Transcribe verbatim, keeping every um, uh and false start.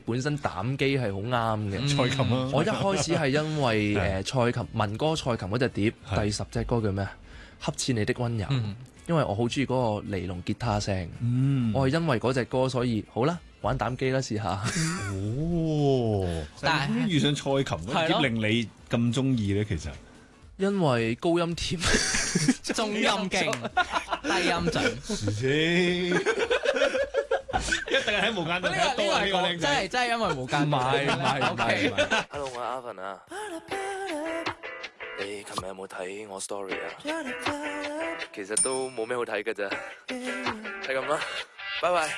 本身膽機係好啱嘅。 蔡琴啊， 我一開始係因為誒蔡琴民歌蔡琴嗰隻碟第十隻歌叫咩啊？恰似你的溫柔， 嗯因為我好中意嗰個尼龍吉他聲。 嗯， 我係因為嗰隻歌，所以好啦，玩膽機啦，試下。 哦， 但係點解遇上蔡琴嗰係咯碟令你咁中意咧？其實因為高音甜， 中音勁，低音準。 先，一定係喺無間道呢睇得多啊！呢個靚真仔係真係因為無間唔係唔係唔係唔係。 Hello，我係 Alvin 啊。你琴日有冇睇我 story 啊？其實都冇咩好睇㗎咋，係咁啦，拜拜。